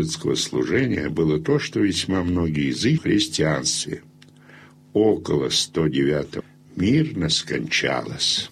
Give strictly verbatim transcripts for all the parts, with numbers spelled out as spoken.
служения было то, что весьма многие из их в христианстве около сто девятого мирно скончалось.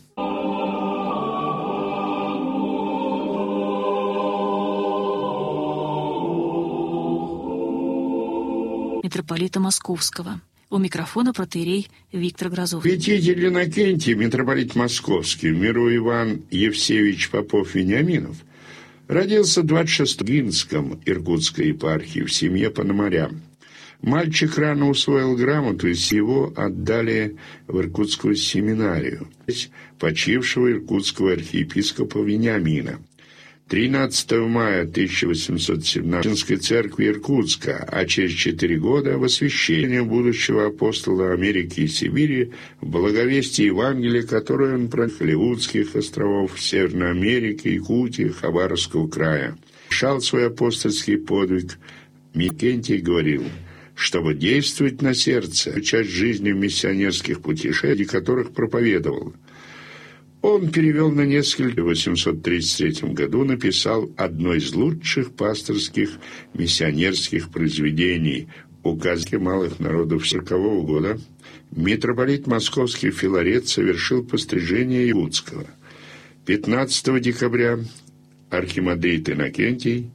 Митрополита Московского. У микрофона протоиерей Виктор Грозов. Святитель Иннокентий, митрополит Московский, миру Иван Евсеевич Попов-Вениаминов, родился двадцать шестого в Гинском Иркутской епархии в семье Пономаря. Мальчик рано усвоил грамоту, и его отдали в Иркутскую семинарию почившего иркутского архиепископа Вениамина. тринадцатого мая тысяча восемьсот семнадцатого в церкви Иркутска, а через четыре года в освящение будущего апостола Америки и Сибири в благовестии Евангелия, которое он про Голливудских островов, Северной Америки, Якутии, Хабаровского края. Решал свой апостольский подвиг. Иннокентий говорил, чтобы действовать на сердце, часть жизни в миссионерских путешествиях, которых проповедовал. Он перевел на несколько, в восемьсот тридцать третьем году написал одно из лучших пасторских миссионерских произведений «Указки малых народов» сорокового года. Митрополит Московский Филарет совершил пострижение Якутского. пятнадцатого декабря архимандрит Иннокентий.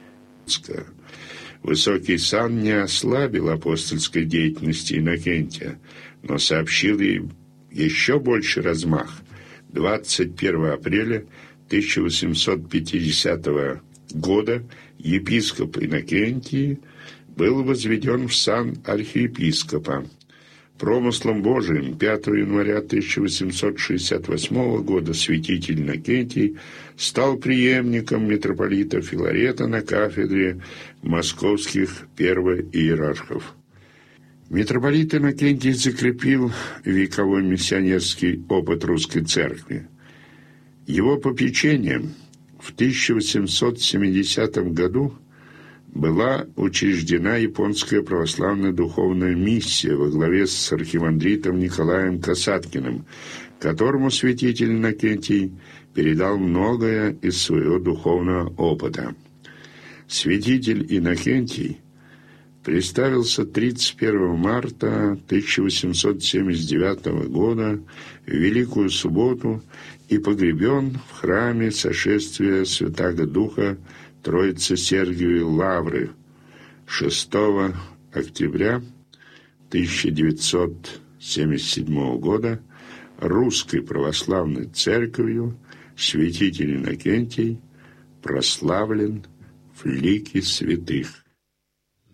Высокий сан не ослабил апостольской деятельности Иннокентия, но сообщил ей еще больше размах. двадцать первого апреля тысяча восемьсот пятидесятого года епископ Иннокентий был возведен в сан архиепископа. Промыслом Божиим пятого января тысяча восемьсот шестьдесят восьмого года святитель Иннокентий стал преемником митрополита Филарета на кафедре московских первоиерархов. Митрополит Иннокентий закрепил вековой миссионерский опыт русской церкви. Его попечением в тысяча восемьсот семидесятом году была учреждена японская православная духовная миссия во главе с архимандритом Николаем Касаткиным, которому святитель Иннокентий передал многое из своего духовного опыта. Святитель Иннокентий представился тридцать первого марта тысяча восемьсот семьдесят девятого года в Великую Субботу и погребен в храме Сошествия Святаго Духа Троицы Сергиевой Лавры шестого октября тысяча девятьсот семьдесят седьмого года Русской Православной Церковью святитель Иннокентий прославлен в лике святых.